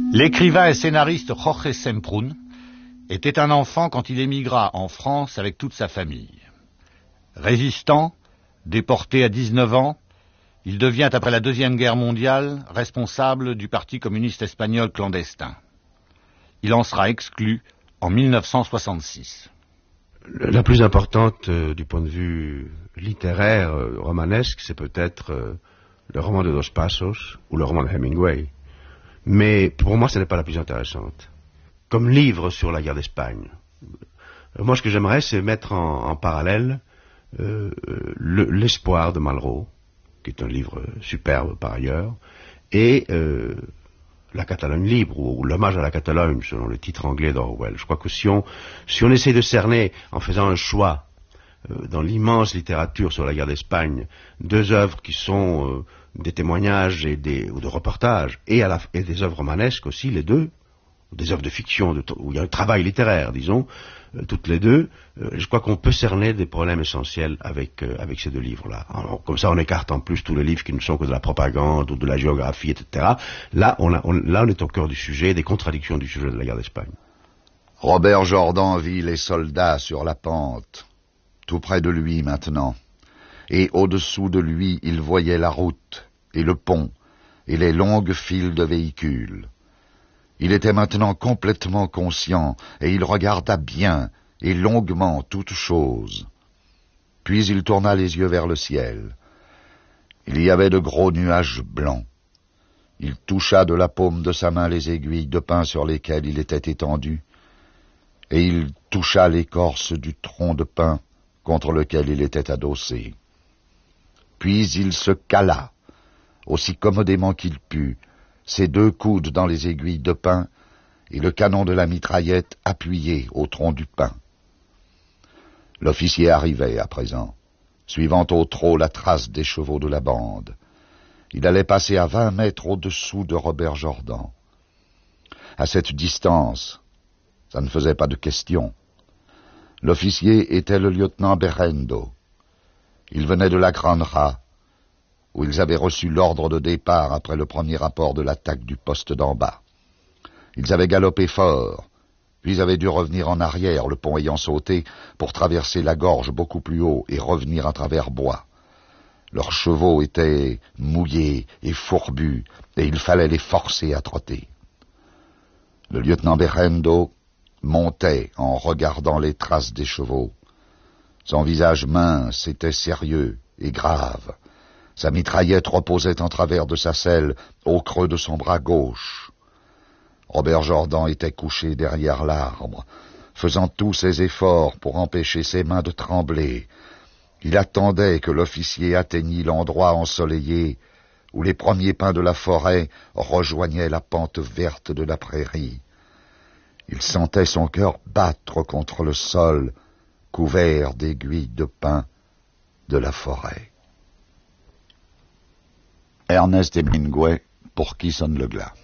L'écrivain et scénariste Jorge Semprún était un enfant quand il émigra en France avec toute sa famille. Résistant, déporté à 19 ans, il devient, après la Deuxième Guerre mondiale, responsable du Parti communiste espagnol clandestin. Il en sera exclu en 1966. La plus importante du point de vue littéraire, romanesque, c'est peut-être le roman de Dos Passos ou le roman de Hemingway. Mais pour moi, ce n'est pas la plus intéressante. Comme livre sur la guerre d'Espagne, moi ce que j'aimerais, c'est mettre en parallèle L'espoir de Malraux, qui est un livre superbe par ailleurs, et La Catalogne libre, ou L'hommage à la Catalogne, selon le titre anglais d'Orwell. Je crois que si on essaie de cerner, en faisant un choix, dans l'immense littérature sur la guerre d'Espagne, deux œuvres qui sont des témoignages ou de reportages, et des œuvres romanesques aussi, les deux, des œuvres de fiction, où il y a un travail littéraire, disons, toutes les deux, je crois qu'on peut cerner des problèmes essentiels avec ces deux livres-là. Alors, comme ça, on écarte en plus tous les livres qui ne sont que de la propagande ou de la géographie, etc. Là, on est au cœur du sujet, des contradictions du sujet de la guerre d'Espagne. Robert Jordan vit les soldats sur la pente, tout près de lui maintenant, et au-dessous de lui, il voyait la route, et le pont, et les longues files de véhicules. Il était maintenant complètement conscient, et il regarda bien et longuement toute chose. Puis il tourna les yeux vers le ciel. Il y avait de gros nuages blancs. Il toucha de la paume de sa main les aiguilles de pin sur lesquelles il était étendu, et il toucha l'écorce du tronc de pin contre lequel il était adossé. Puis il se cala, aussi commodément qu'il put, ses deux coudes dans les aiguilles de pin et le canon de la mitraillette appuyé au tronc du pin. L'officier arrivait à présent, suivant au trot la trace des chevaux de la bande. Il allait passer à 20 mètres au-dessous de Robert Jordan. À cette distance, ça ne faisait pas de question. L'officier était le lieutenant Berrendo. Il venait de la Granja, où ils avaient reçu l'ordre de départ après le premier rapport de l'attaque du poste d'en bas. Ils avaient galopé fort, puis avaient dû revenir en arrière, le pont ayant sauté, pour traverser la gorge beaucoup plus haut et revenir à travers bois. Leurs chevaux étaient mouillés et fourbus, et il fallait les forcer à trotter. Le lieutenant Berrendo montait en regardant les traces des chevaux. Son visage mince était sérieux et grave. Sa mitraillette reposait en travers de sa selle, au creux de son bras gauche. Robert Jordan était couché derrière l'arbre, faisant tous ses efforts pour empêcher ses mains de trembler. Il attendait que l'officier atteignît l'endroit ensoleillé où les premiers pins de la forêt rejoignaient la pente verte de la prairie. Il sentait son cœur battre contre le sol, couvert d'aiguilles de pin de la forêt. Ernest Hemingway pour qui sonne le glas.